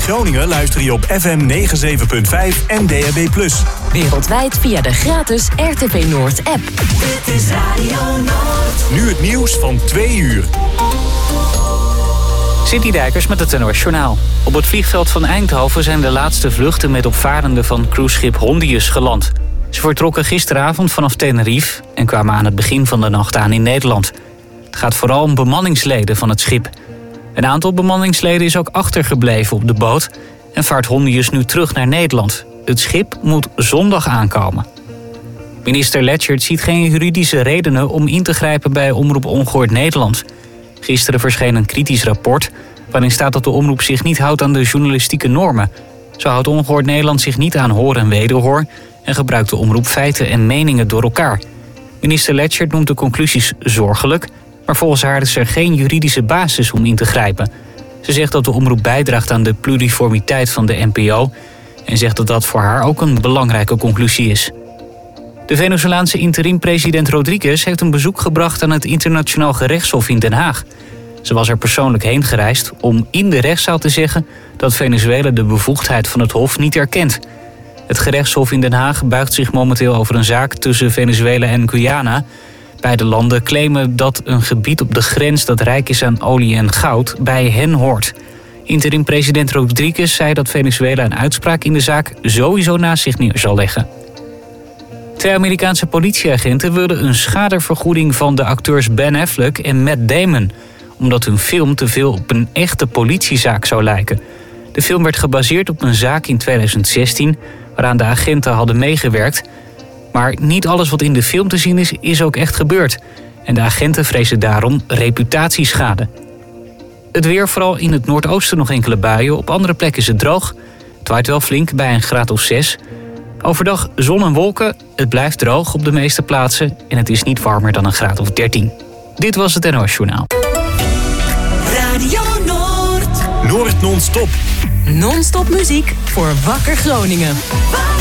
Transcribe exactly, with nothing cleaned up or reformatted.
Groningen luister je op F M negenenzeventig komma vijf en D H B plus. Wereldwijd via de gratis R T V Noord app. Dit is Radio Noord. Nu het nieuws van twee uur. City Dijkers met het N O S Journaal. Op het vliegveld van Eindhoven zijn de laatste vluchten met opvarenden van cruiseschip Hondius geland. Ze vertrokken gisteravond vanaf Tenerife en kwamen aan het begin van de nacht aan in Nederland. Het gaat vooral om bemanningsleden van het schip. Een aantal bemanningsleden is ook achtergebleven op de boot en vaart Hondius nu terug naar Nederland. Het schip moet zondag aankomen. Minister Lechtert ziet geen juridische redenen om in te grijpen bij Omroep Ongehoord Nederland. Gisteren verscheen een kritisch rapport waarin staat dat de omroep zich niet houdt aan de journalistieke normen. Zo houdt Ongehoord Nederland zich niet aan hoor en wederhoor en gebruikt de omroep feiten en meningen door elkaar. Minister Lechtert noemt de conclusies zorgelijk, maar volgens haar is er geen juridische basis om in te grijpen. Ze zegt dat de omroep bijdraagt aan de pluriformiteit van de N P O en zegt dat dat voor haar ook een belangrijke conclusie is. De Venezolaanse interim-president Rodriguez heeft een bezoek gebracht aan het Internationaal Gerechtshof in Den Haag. Ze was er persoonlijk heen gereisd om in de rechtszaal te zeggen dat Venezuela de bevoegdheid van het hof niet erkent. Het gerechtshof in Den Haag buigt zich momenteel over een zaak tussen Venezuela en Guyana. Beide landen claimen dat een gebied op de grens dat rijk is aan olie en goud bij hen hoort. Interim-president Rodriguez zei dat Venezuela een uitspraak in de zaak sowieso naast zich neer zal leggen. Twee Amerikaanse politieagenten wilden een schadevergoeding van de acteurs Ben Affleck en Matt Damon, omdat hun film te veel op een echte politiezaak zou lijken. De film werd gebaseerd op een zaak in tweeduizend zestien, waaraan de agenten hadden meegewerkt. Maar niet alles wat in de film te zien is, is ook echt gebeurd. En de agenten vrezen daarom reputatieschade. Het weer, vooral in het noordoosten nog enkele buien. Op andere plekken is het droog. Het waait wel flink bij een graad of zes. Overdag zon en wolken. Het blijft droog op de meeste plaatsen. En het is niet warmer dan een graad of dertien. Dit was het N O S Journaal. Radio Noord. Noord non-stop. Non-stop muziek voor Wakker Groningen. Wakker